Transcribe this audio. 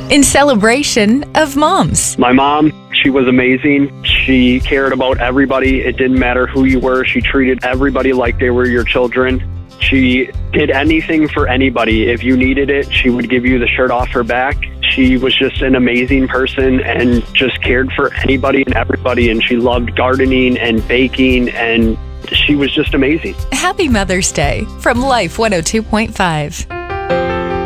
in celebration of moms. My mom, she was amazing. She cared about everybody. It didn't matter who you were. She treated everybody like they were your children. She did anything for anybody. If you needed it, she would give you the shirt off her back. She was just an amazing person and just cared for anybody and everybody. And she loved gardening and baking, and she was just amazing. Happy Mother's Day from Life 102.5.